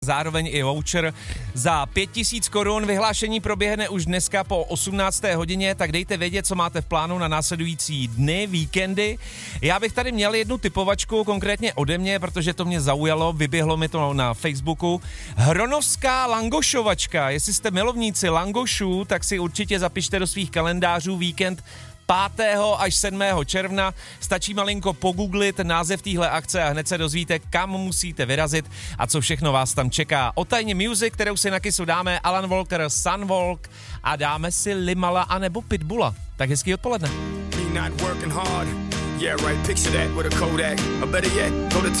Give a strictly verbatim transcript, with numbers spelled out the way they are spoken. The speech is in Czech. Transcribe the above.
zároveň i voucher za pět tisíc korun. Vyhlášení proběhne už dneska po osmnácté hodině, tak dejte vědět, co máte v plánu na následující dny, víkendy. Já bych tady měl jednu typovačku, konkrétně ode mě, protože to mě zaujalo, vyběhlo mi to na Facebooku. Hronovská langošovačka. Jestli jste milovníci langošů, tak si určitě zapište do svých kalendářů víkend pátého až sedmého června. Stačí malinko pogooglit název téhle akce a hned se dozvíte, kam musíte vyrazit a co všechno vás tam čeká. O Tajně Music, kterou si na kysu dáme, Alan Walker, Sunwalk a dáme si Limala anebo Pitbulla. Tak hezký odpoledne.